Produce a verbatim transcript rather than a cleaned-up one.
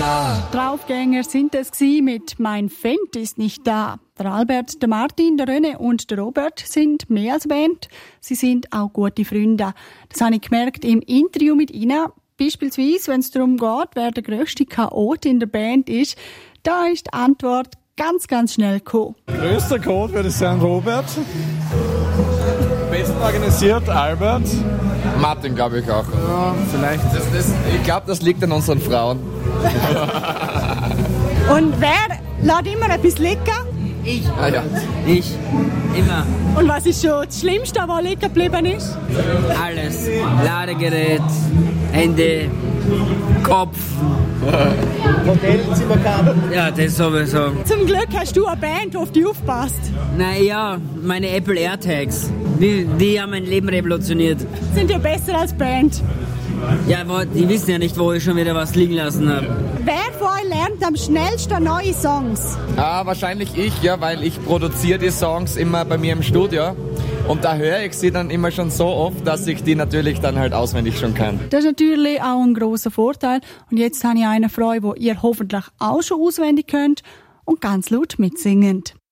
da. Draufgänger sind es gsi mit «Mein Fendt ist nicht da». Der Albert, der Martin, der René und der Robert sind mehr als Band. Sie sind auch gute Freunde. Das habe ich gemerkt im Interview mit ihnen. Beispielsweise, wenn es darum geht, wer der grösste Chaot in der Band ist, da ist die Antwort ganz, ganz schnell gekommen. Größter Chaot würde ich sagen Robert. Besten organisiert Albert. Martin, glaube ich auch. Ja, vielleicht. Das, das, ich glaube, das liegt an unseren Frauen. Und wer lässt immer etwas liegen? Ich. Ah, ja. Ich. Immer. Und was ist schon das Schlimmste, was liegen geblieben ist? Alles. Ladegerät, Handy, Kopf. Hotelzimmerkarte. Ja, das sowieso. Zum Glück hast du eine Band, die auf dich aufpasst. Naja, meine Apple AirTags. Die, die haben mein Leben revolutioniert. Sind ja besser als Band. Ja, aber die wissen ja nicht, wo ich schon wieder was liegen lassen habe. Wer von euch lernt am schnellsten neue Songs? Ah, wahrscheinlich ich, ja, weil ich produziere die Songs immer bei mir im Studio. Und da höre ich sie dann immer schon so oft, dass ich die natürlich dann halt auswendig schon kann. Das ist natürlich auch ein grosser Vorteil. Und jetzt habe ich eine Freude, die ihr hoffentlich auch schon auswendig könnt und ganz laut mitsingt.